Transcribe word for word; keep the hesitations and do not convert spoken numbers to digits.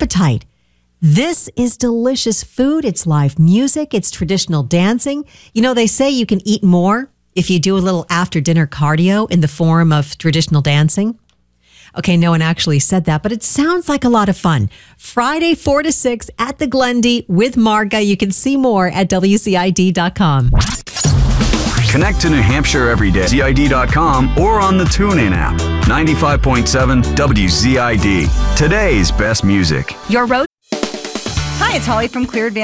appetite. This is delicious food. It's live music. It's traditional dancing. You know, they say you can eat more if you do a little after dinner cardio in the form of traditional dancing. Okay, no one actually said that, but it sounds like a lot of fun. Friday, four to six at the Glendy with Marga. You can see more at W C I D dot com. Connect to New Hampshire every day. C I D dot com or on the TuneIn app. ninety-five point seven W Z I D. Today's best music. Your road. Hi, it's Holly from Clear Advantage.